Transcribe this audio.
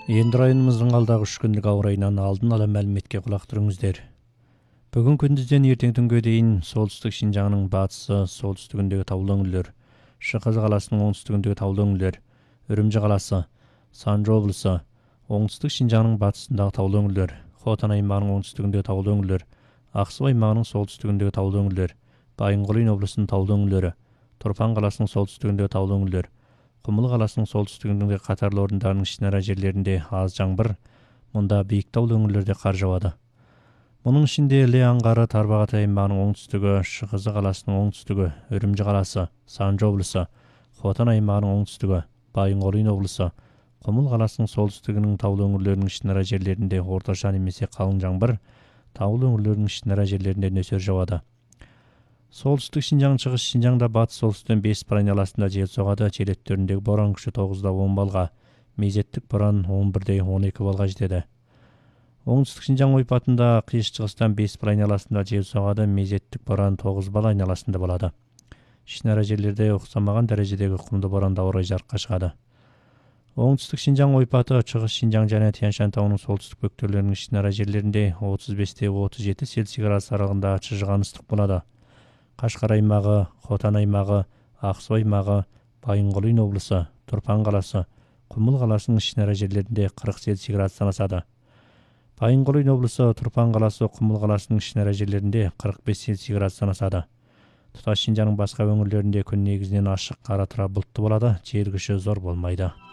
Енді районымыздың алдағы 3 күндік ауа райынан алдын ала мәліметке құлақ түріңіздер. Бүгін күндізден ертең түнге дейін солтүстік Шинжаңның батысы, солтүстігіндегі таулы өңірлер, Шыхыз қаласының оңтүстігіндегі таулы өңірлер, Үрімжі қаласы, Санжы облысы, оңтүстік Шинжаңның батысындағы таулы өңірлер, Хотан аймағының оңтүстігіндегі таулы өңірлер, Ақсу аймағының солтүстігіндегі таулы өңірлер, Байынқұлин облысының таулы өңірлері, Тұрпан қаласының солтүстігіндегі таулы өңірлер, Құмыл қаласының солтүстігіндегі қатарлы орындарының ішінара жерлерінде аз жаңбыр, мұнда биік таулы өңірлерде қар жауады. Мұның ішінде Іле аңғары Тарбағатай аймағының оңтүстігі, Шыхызы қаласының оңтүстігі, Үрімжі қаласы, Санжы облысы, Хотан аймағының оңтүстігі, Байынқұлин облысы, Құмыл қаласының солтүстігінің таулы өңірлерінің ішінара жерлерінде орташа немесе қалың жаңбыр, таулы өңірлерінің ішінара жерлерінде нөсер жауады. Солтүстік Шинжаң, шығыс Шинжаңда батыс солтүстіктен 5 паран айласында жел соғады. Жел өттеріндегі боран күші 9-10 балға, мезеттік боран 11-12 балға жетеді. Оңтүстік Шинжаң ойпатында қиыс шығыстан 5 паран айласында жел соғады. Мезеттік боран 9 бала айналасында болады. Ішінара жерлерде ұқсамаған дәрежедегі құмды боранда ауа райы жарыққа шығады. Оңтүстік Шинжаң ойпаты шығыс Шинжаң және Тянь-Шань тауының солтүстік бөктертерінің ішінара жерлерінде 35-37 Цельсий градус аралығында шыжыған ыстық болады. Қашқар аймағы, Хотан аймағы, Ақсу аймағы, Байынқұлин облысы, Тұрпан қаласы, Құмыл қаласының ішінара жерлерінде 40 Цельсий градустан асады. Байынқұлин облысы, Тұрпан қаласы, Құмыл қаласының ішінара жерлерінде 45 Цельсий градустан асады. Тұтас Шинжаңның басқа өңірлерінде күн негізінен ашық, ара тұра бұлтты болады, жел күші зор болмайды.